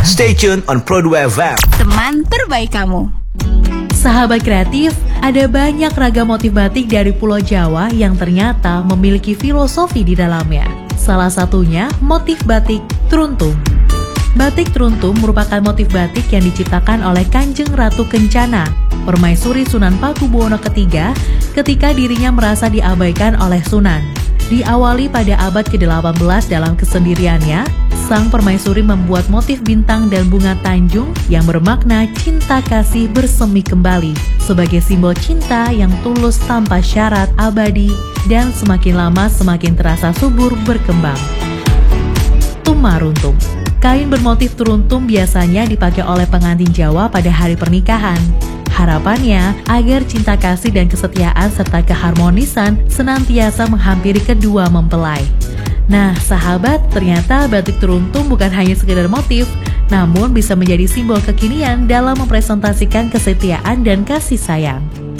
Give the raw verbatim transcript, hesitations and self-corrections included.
Stay tuned on Pro dua F M. Teman terbaik kamu. Sahabat kreatif, ada banyak ragam motif batik dari Pulau Jawa yang ternyata memiliki filosofi di dalamnya. Salah satunya motif batik teruntung. Batik teruntung merupakan motif batik yang diciptakan oleh Kanjeng Ratu Kencana, Permaisuri Sunan Pakubuwono ketiga, ketika dirinya merasa diabaikan oleh Sunan. Diawali pada abad ke delapan belas dalam kesendiriannya, sang permaisuri membuat motif bintang dan bunga tanjung yang bermakna cinta kasih bersemi kembali sebagai simbol cinta yang tulus tanpa syarat, abadi, dan semakin lama semakin terasa subur berkembang. Tumaruntung. Kain bermotif teruntung biasanya dipakai oleh pengantin Jawa pada hari pernikahan. Harapannya agar cinta kasih dan kesetiaan serta keharmonisan senantiasa menghampiri kedua mempelai. Nah, sahabat, ternyata batik teruntung bukan hanya sekedar motif, namun bisa menjadi simbol kekinian dalam mempresentasikan kesetiaan dan kasih sayang.